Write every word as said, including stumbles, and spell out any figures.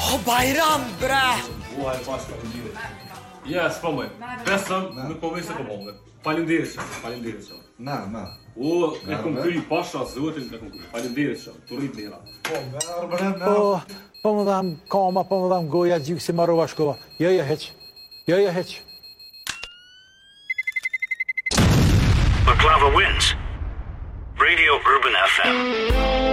O Bajram, bre! Uaj, paska, faleminderit. Ja, s'pamoj. Besëm, nuk po vej se po bëmë. Faleminderit shumë, faleminderit shumë. Na, na. O, e kom kry pasha zotin e kom kry. Faleminderit shumë. Turrit mira. Po, merë, bre, na. Po, po më dham koma, po më dham goja, gjykë si marrova shkova. Jo, jo, heq. Jo, jo, heq. Baklava wins. Radio Urban F M.